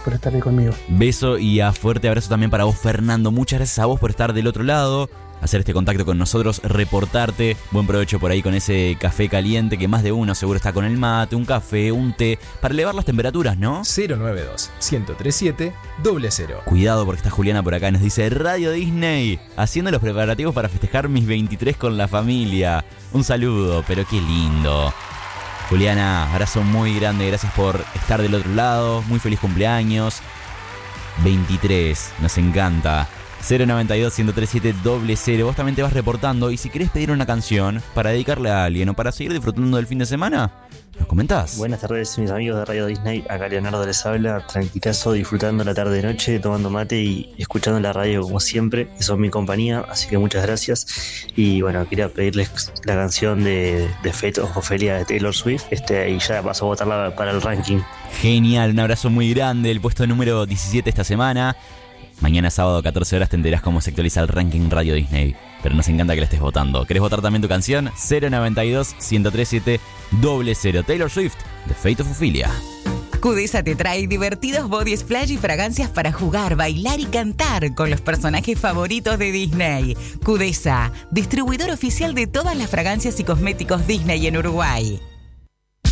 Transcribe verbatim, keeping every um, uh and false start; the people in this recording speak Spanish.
por estar ahí conmigo. Beso y a fuerte abrazo también para vos, Fernando. Muchas gracias a vos por estar del otro lado, hacer este contacto con nosotros, reportarte. Buen provecho por ahí con ese café caliente, que más de uno seguro está con el mate, un café, un té, para elevar las temperaturas, ¿no? cero nueve dos, uno cero tres siete, cero cero. Cuidado porque está Juliana por acá, nos dice: Radio Disney, haciendo los preparativos para festejar mis veintitrés con la familia. Un saludo, pero qué lindo. Juliana, abrazo muy grande, gracias por estar del otro lado, muy feliz cumpleaños. veintitrés, nos encanta. cero nueve dos, uno tres siete, cero cero. Vos también te vas reportando, y si querés pedir una canción para dedicarle a alguien o para seguir disfrutando del fin de semana, ¿nos comentás? Buenas tardes, mis amigos de Radio Disney. Acá Leonardo les habla, tranquilazo, disfrutando la tarde de noche, tomando mate y escuchando la radio como siempre, que son mi compañía, así que muchas gracias. Y bueno, quería pedirles la canción de, de Fate of Ophelia de Taylor Swift, este, y ya paso a votarla para el ranking. Genial, un abrazo muy grande, el puesto número diecisiete esta semana. Mañana sábado catorce horas te enterás cómo se actualiza el ranking Radio Disney. Pero nos encanta que le estés votando. ¿Querés votar también tu canción? cero nueve dos, uno tres siete, cero cero. Taylor Swift, The Fate of Ophelia. Cudesa te trae divertidos body splash y fragancias para jugar, bailar y cantar con los personajes favoritos de Disney. Cudesa, distribuidor oficial de todas las fragancias y cosméticos Disney en Uruguay.